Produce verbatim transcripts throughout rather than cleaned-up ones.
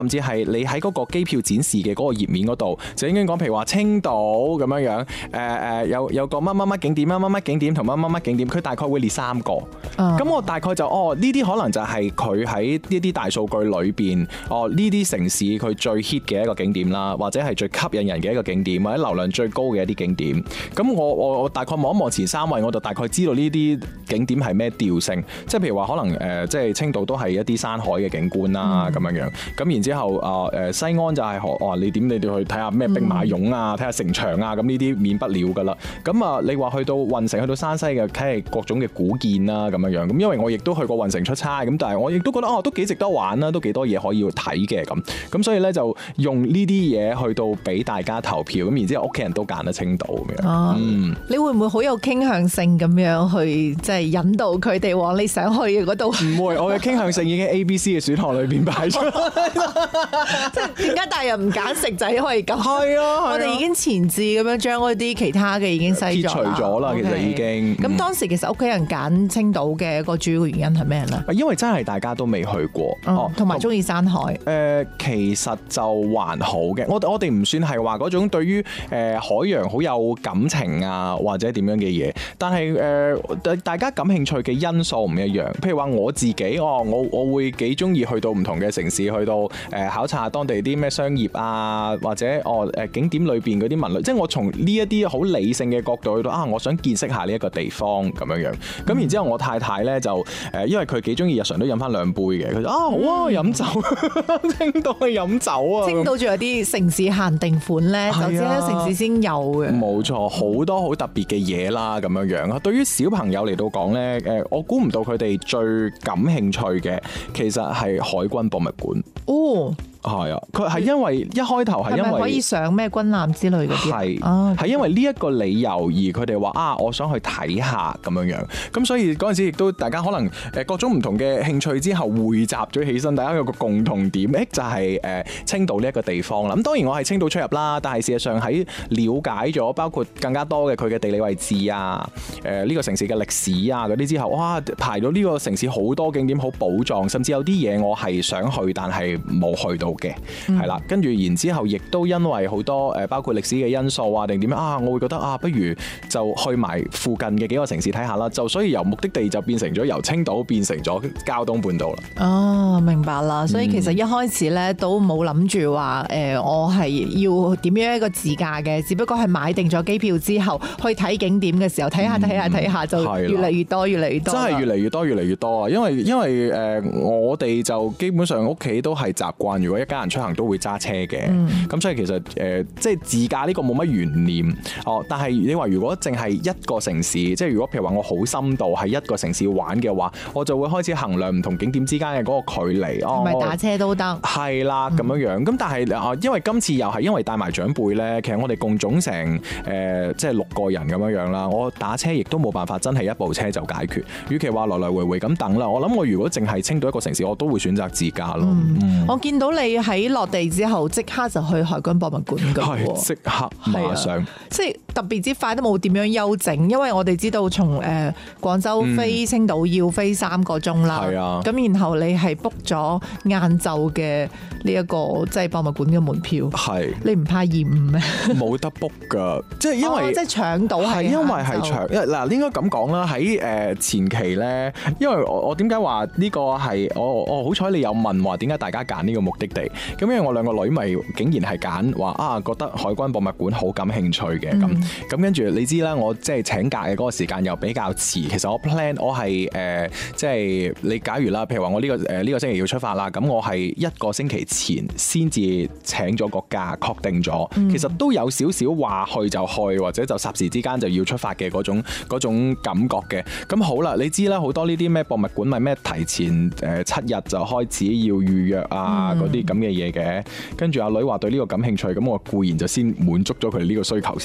甚至係你喺嗰個機票展示嘅嗰個頁面嗰度，就已經講，譬如話青島咁樣樣，誒、呃、誒有有個乜乜乜景點、乜乜乜景點同乜乜乜景點，佢大概會列三個。咁、uh. 我大概就哦呢啲可能就係佢喺呢啲大數據裏邊，哦呢啲城市佢最 hit 嘅一個景點啦，或者係最吸引人嘅一個景點，或者流量最高嘅一啲景點。咁我我我大概望一望前三位，我就大概知道呢啲景點係咩調性。即係譬如話可能誒、呃，即係青島都係一啲山海嘅景觀啦，咁樣、嗯、樣。咁然之後啊誒、呃、西安就係、是、學哦，你點你哋去睇下咩兵馬俑啊，睇下城牆啊，咁呢啲免不了㗎啦。咁啊，你話去到運城，去到山西嘅，睇係各種嘅古建啦，咁樣樣。咁因為我亦都去過運城出差，咁但係我亦都覺得哦，都幾值得玩啦，都幾多嘢可以睇嘅咁。咁所以咧就用呢啲嘢去到俾大家投票，咁然之後屋企人都揀得青島咁樣。 哦、 嗯， 你會唔會好有傾向性咁樣去即係引導佢哋往你想去嘅嗰度？ 唔會，我嘅傾向性已經 A、B、C 嘅選項裏邊擺出嚟。 即係點解大人唔揀食就係因為咁？ 係啊，啊我哋已經前置咁樣將嗰啲其他嘅已經篩咗啦。 撇除咗啦， Okay. 其實已經。 咁、嗯、當時其實屋企人揀青島嘅一個主要原因係咩咧？ 因為真係大家都未去過， 哦，同埋中意山海。誒、 呃，其實就還好嘅。我我哋唔算係話嗰種對於誒、呃、海洋好有感情啊，或者點樣嘅嘢。但係誒、呃，大家感興趣嘅因素唔一樣。譬如話我自己，哦，我我會幾中意去到唔同嘅城市，去到誒、呃、考察下當地啲咩商業啊，或者哦誒、呃、景點裏邊嗰啲文旅。即係我從呢一啲好理性嘅角度去到啊，我想見識下呢一個地方咁樣樣。咁然之後我太太咧就誒、呃，因為佢幾中意日常都飲翻兩杯嘅，佢就啊好啊飲酒，青島去飲酒啊！ 青島仲有啲城市限定款咧，就只喺城市先有嘅。冇錯，好多好特別嘅嘢啦，咁樣樣。對於小朋友嚟到講咧，誒，我估唔到佢哋最感興趣嘅，其實係海軍博物館。 哦。 係啊，佢係因為一開頭係因為係咪可以上咩軍艦之類嗰啲？係，係、 啊、因為呢一個理由而佢哋話啊，我想去睇下咁樣樣。咁所以嗰陣時亦都大家可能誒各種唔同嘅興趣之後匯集咗起身，大家有個共同點，誒就係誒青島呢一個地方啦。咁當然我係青島出入啦，但係事實上喺了解咗包括更加多嘅佢嘅地理位置啊，誒呢個城市嘅歷史啊嗰啲之後，哇排到呢個城市好多景點好寶藏，甚至有啲嘢我係想去但係冇去到嘅，係啦、嗯，跟住然之後亦都因為好多誒，包括歷史嘅因素啊，定點樣啊，我會覺得啊，不如就去埋附近嘅幾個城市睇下啦，就所以由目的地就變成咗由青島變成咗膠東半島啦。 哦，明白啦，所以其實一開始咧都冇諗住話誒，我係要點樣一個自駕嘅，只不過係買定咗機票之後去睇景點嘅時候睇下睇下睇下就越嚟越多越嚟越多，真係越嚟越多越嚟越多啊！因為因為誒、呃、我哋就基本上屋企都係習慣，如果一家人出行都會揸車嘅，咁、嗯、所以其實誒、呃、即係自駕呢個冇乜懸念哦。但係你話如果淨係一個城市，即係如果譬如話我好深度喺一個城市玩嘅話，我就會開始衡量唔同景點之間嘅嗰個距離哦。係咪打車都得？係啦，咁樣樣。咁、嗯、但係啊，因為今次又係因為帶埋長輩咧，其實我哋共總成誒、呃、即係六個人咁樣樣啦。我打車亦都冇辦法真係一部車就解決。與其話來來回回咁等啦，我諗我如果淨係青島一個城市，我都會選擇自駕咯。嗯嗯、我見到你喺落地之後即刻就去海軍博物館噶，係即刻馬上，即係特別之快都冇點樣休整，因為我哋知道從誒廣州飛青島要飛三個鐘啦，係啊、嗯，咁然後你係 book 咗晏晝嘅呢一個即係博物館嘅門票，係是你唔怕延誤咩？冇得 book 噶，即係因為、哦、即係搶到係因為係搶，嗱應該咁講啦，喺誒前期咧，因為我我點解話呢個係我我好彩你有問話點解大家揀呢個目的地，咁因為我兩個女咪竟然係揀話啊覺得海軍博物館好感興趣嘅，咁咁跟住你知啦，我即係請假嘅嗰個時間又比較遲，其實我 plan 我係誒、呃、即係你假如啦，譬如話我呢、呢個誒呢、呃呢個星期要出發啦，咁我係一個星期前先至請咗個假確定咗，嗯、其實都有少少話去就去或者就霎時之間就要出發嘅嗰種嗰種感覺嘅。咁好啦，你知啦，好多呢啲咩博物館咪咩提前誒七日就開始要預約啊嗰啲咁嘅嘢嘅，跟住阿女話對呢個感興趣，咁我固然就先滿足咗佢呢個需求先㗎。然後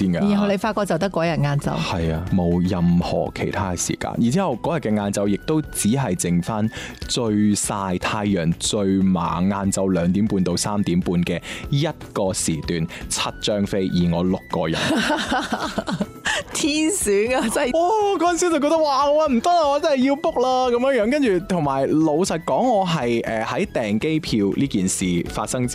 哦，你發覺就得嗰日晏晝。 係啊，冇任何其他嘅時間。然之後嗰日嘅晏晝亦都只係剩翻最曬太陽最猛晏晝兩點半到三點半嘅一個時段，七張飛，而我六個人。 天選啊，真係！ 哇！嗰陣時就覺得哇，我唔得啊，我真係要 book 啦咁樣樣。跟住同埋老實講，我係誒喺訂機票呢件事發生之